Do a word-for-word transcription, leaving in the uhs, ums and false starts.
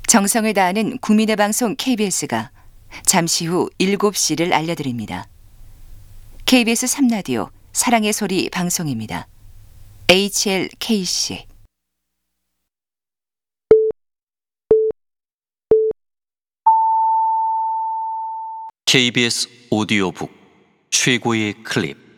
정성을 다하는 국민의 방송 케이비에스가 잠시 후 일곱 시를 알려드립니다. 케이비에스 삼 라디오 사랑의 소리 방송입니다. 에이치엘케이씨 케이비에스 오디오북 최고의 클립.